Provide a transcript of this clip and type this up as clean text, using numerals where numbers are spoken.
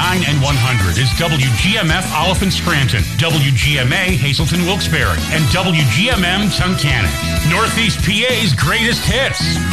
and 100 is WGMF Oliphant Scranton, WGMA Hazelton Wilkes-Barre, and WGMM Tunkhannock. Northeast PA's greatest hits.